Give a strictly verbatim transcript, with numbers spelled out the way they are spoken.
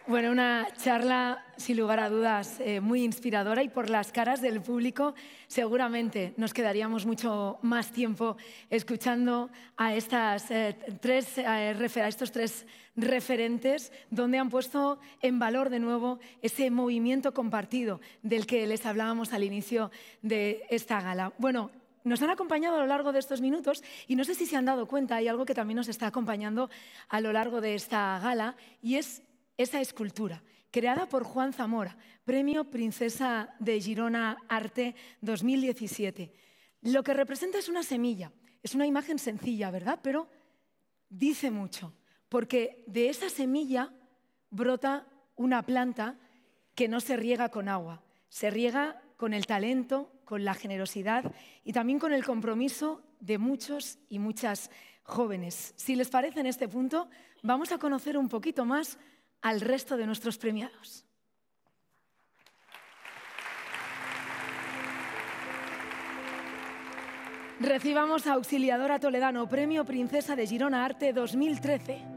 Bueno, una charla, sin lugar a dudas, eh, muy inspiradora, y por las caras del público seguramente nos quedaríamos mucho más tiempo escuchando a, estas, eh, tres, eh, a estos tres referentes, donde han puesto en valor de nuevo ese movimiento compartido del que les hablábamos al inicio de esta gala. Bueno, nos han acompañado a lo largo de estos minutos y no sé si se han dado cuenta, hay algo que también nos está acompañando a lo largo de esta gala, y es esa escultura, creada por Juan Zamora, Premio Princesa de Girona Arte dos mil diecisiete. Lo que representa es una semilla, es una imagen sencilla, ¿verdad? Pero dice mucho, porque de esa semilla brota una planta que no se riega con agua, se riega con el talento, con la generosidad y también con el compromiso de muchos y muchas jóvenes. Si les parece, en este punto vamos a conocer un poquito más al resto de nuestros premiados. Recibamos a Auxiliadora Toledano, Premio Princesa de Girona Arte dos mil trece.